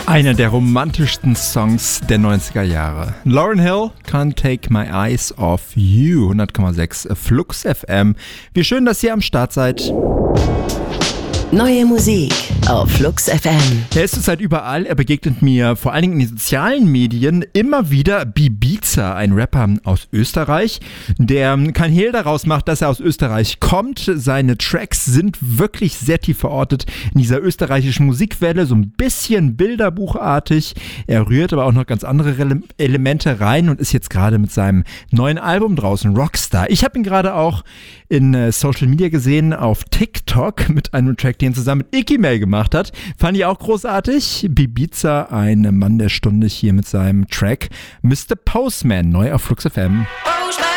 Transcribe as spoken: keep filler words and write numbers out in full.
Einer der romantischsten Songs der neunziger Jahre. Lauryn Hill, Can't Take My Eyes Off You, hundert Komma sechs Flux F M. Wie schön, dass ihr am Start seid. Neue Musik auf Flux F M. Er ist zurzeit überall. Er begegnet mir vor allen Dingen in den sozialen Medien immer wieder. Bibiza, ein Rapper aus Österreich, der kein Hehl daraus macht, dass er aus Österreich kommt. Seine Tracks sind wirklich sehr tief verortet in dieser österreichischen Musikwelle, so ein bisschen bilderbuchartig. Er rührt aber auch noch ganz andere Re- Elemente rein und ist jetzt gerade mit seinem neuen Album draußen, Rockstar. Ich habe ihn gerade auch in äh, Social Media gesehen, auf TikTok mit einem Track, den er zusammen mit Icky Mail gemacht hat. Fand ich auch großartig. Bibiza, ein Mann der Stunde hier mit seinem Track Mister Postman, neu auf Flux F M.